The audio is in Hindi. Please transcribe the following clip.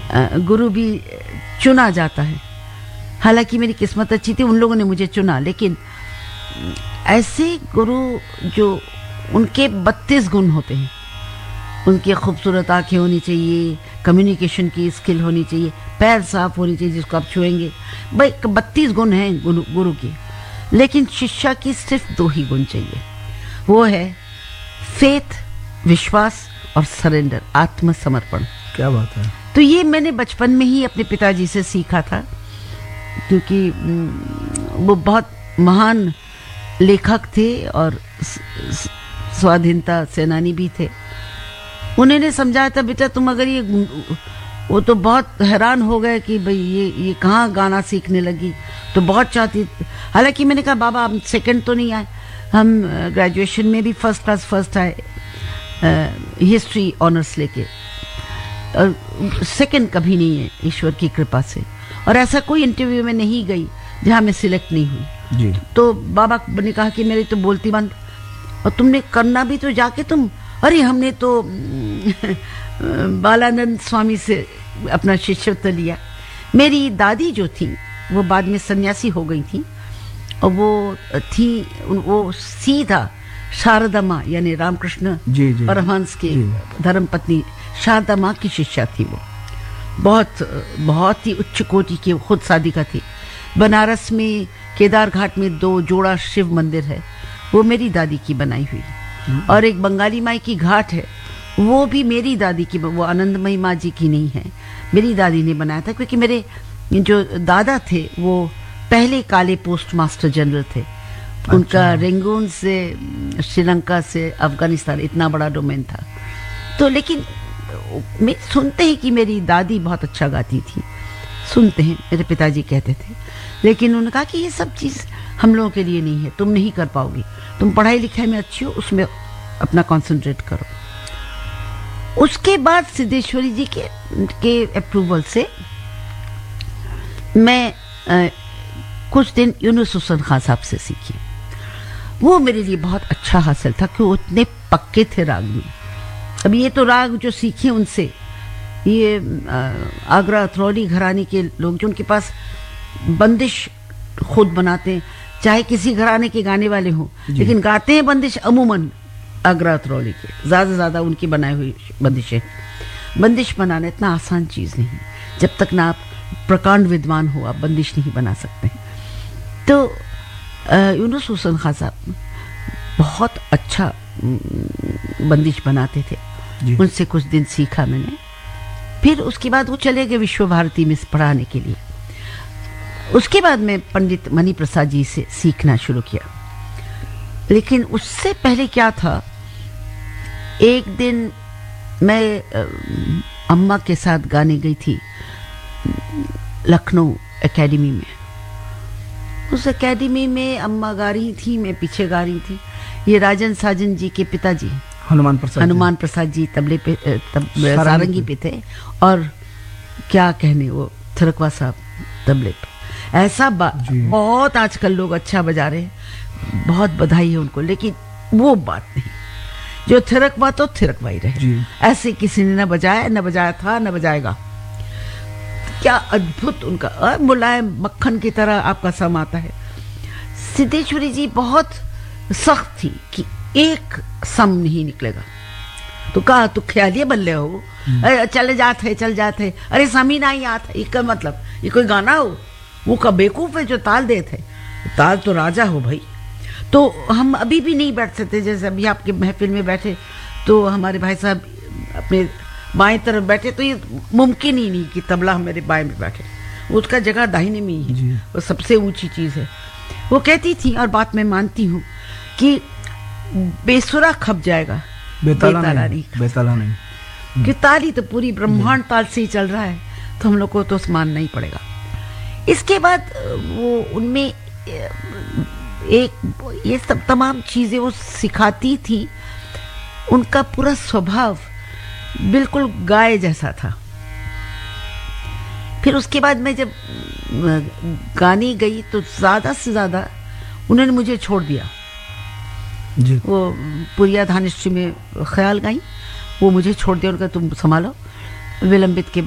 गुरु भी चुना जाता है। हालांकि मेरी किस्मत अच्छी थी, उन लोगों ने मुझे चुना, लेकिन ऐसे गुरु जो उनके 32 गुण होते हैं, उनकी खूबसूरत आंखें होनी चाहिए, कम्युनिकेशन की स्किल होनी चाहिए, पैर साफ होनी चाहिए जिसको आप छुएंगे, भाई 32 गुण हैं गुरु के। लेकिन शिष्या की सिर्फ 2 ही गुण चाहिए, वो है फेथ, विश्वास और सरेंडर, आत्मसमर्पण। क्या बात है। तो ये मैंने बचपन में ही अपने पिताजी से सीखा था, क्योंकि वो बहुत महान लेखक थे और स्वाधीनता सेनानी भी थे। उन्होंने समझाया था, बेटा तुम अगर ये, वो तो बहुत हैरान हो गए कि भाई ये कहाँ गाना सीखने लगी, तो बहुत चाहती। हालांकि मैंने कहा बाबा हम सेकंड तो नहीं आए, हम ग्रेजुएशन में भी फर्स्ट क्लास फर्स्ट आए, हिस्ट्री ऑनर्स लेके, और सेकंड कभी नहीं है ईश्वर की कृपा से। और ऐसा कोई इंटरव्यू में नहीं गई जहाँ मैं सिलेक्ट नहीं हुई जी। तो बाबा ने कहा कि मेरी तो बोलती बंद, और तुमने करना भी तो जाके तुम, अरे हमने तो बालानंद स्वामी से अपना शिष्यत्व लिया। मेरी दादी जो थी वो बाद में सन्यासी हो गई थी, और वो सीधा शारदा माँ यानी रामकृष्ण परमहंस के धर्म पत्नी शारदा माँ की शिष्या थी। वो बहुत ही उच्च कोटि की खुद साधिका थी। बनारस में केदार घाट में 2 जोड़ा शिव मंदिर है, वो मेरी दादी की बनाई हुई, और एक बंगाली माई की घाट है, वो भी मेरी दादी की, वो आनंदमयी माँ जी की नहीं है, मेरी दादी ने बनाया था। क्योंकि मेरे जो दादा थे वो पहले काले पोस्ट मास्टर जनरल थे। उनका रेंगून से श्रीलंका से अफगानिस्तान इतना बड़ा डोमेन था। तो लेकिन मैं सुनते हैं कि मेरी दादी बहुत अच्छा गाती थी, सुनते हैं, मेरे पिताजी कहते थे, लेकिन उन्होंने कहा कि ये सब चीज़ हम लोगों के लिए नहीं है, तुम नहीं कर पाओगी, तुम पढ़ाई लिखाई में अच्छी हो, उसमें अपना कंसंट्रेट करो। उसके बाद सिद्धेश्वरी जी के अप्रूवल से मैं कुछ दिन यूनुस हुसैन खान साहब से सीखी। वो मेरे लिए बहुत अच्छा हासिल था कि वो इतने पक्के थे राग में। अब ये तो राग जो सीखे उनसे, ये आगरा अतरौली घराने के लोग जो उनके पास बंदिश खुद बनाते हैं, चाहे किसी घराने के गाने वाले हों, लेकिन गाते हैं बंदिश अमूमन आगरा अतरौली के, ज़्यादा उनकी बनाई हुई बंदिशें। बंदिश बनाना इतना आसान चीज़ नहीं, जब तक ना आप प्रकांड विद्वान हो आप बंदिश नहीं बना सकते। तो यूनुस हुसैन खान साहब बहुत अच्छा बंदिश बनाते थे, उनसे कुछ दिन सीखा मैंने। फिर उसके बाद वो चले गए विश्व भारती में पढ़ाने के लिए। उसके बाद मैं पंडित मणि प्रसाद जी से सीखना शुरू किया। लेकिन उससे पहले क्या था, एक दिन मैं अम्मा के साथ गाने गई थी लखनऊ एकेडमी में। उस एकेडमी में अम्मा गा रही थी, मैं पीछे गा रही थी। ये राजन साजन जी के पिताजी हनुमान प्रसाद जी तबले पे सारंगी पे थे, और क्या कहने वो थिरकवा साहब तबले पे। ऐसा बहुत आजकल लोग अच्छा बजा रहे हैं, बहुत बधाई है उनको, लेकिन वो बात नहीं। जो थिरकवा तो थिरकवा ही रहे, ऐसे किसी ने न बजाया, न बजाया था, न बजाएगा। क्या अद्भुत उनका मुलायम मक्खन की तरह आपका सम आता है। सिद्धेश्वरी जी बहुत सख्त थी कि एक सम नहीं निकलेगा। तो कहा तू ख्यालिए बल्ले हो, चल जाते, अरे समी ना ही आता, इसका मतलब ये कोई गाना हो? वो का बेवकूफ है जो ताल देते, ताल तो राजा हो भाई। तो हम अभी भी नहीं बैठ सकते, जैसे अभी आपके महफिल में बैठे तो हमारे भाई साहब अपने बाएं तरफ बैठे, तो ये मुमकिन ही नहीं कि तबला मेरे बाएं में बैठे, उसका जगह दाहिने में ही है, वो सबसे ऊंची चीज़ है। वो कहती थी, और बात मैं मानती हूँ, कि बेसुरा खप जाएगा, बेताला नहीं। कि ताली तो पूरी ब्रह्मांड ताल से ही चल रहा है, तो हम लोग को तो मानना ही पड़ेगा। इसके बाद वो उनमें एक ये सब तमाम चीज़ें वो सिखाती थी। उनका पूरा स्वभाव बिल्कुल गाय जैसा था। फिर उसके बाद मैं जब गाने गई तो ज़्यादा से ज़्यादा उन्होंने मुझे छोड़ दिया जी। वो पुरिया धानिश्री में ख्याल गाई, वो मुझे छोड़ दिया, उनका तुम संभालो। विलंबित के